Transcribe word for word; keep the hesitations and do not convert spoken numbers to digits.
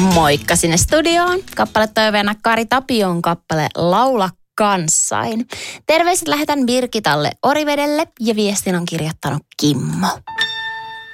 Moikka sinne studioon. Kappale toiveena Kari Tapion kappale Laula kanssain. Terveiset lähetän Birgitalle Orivedelle ja viestin on kirjoittanut Kimmo.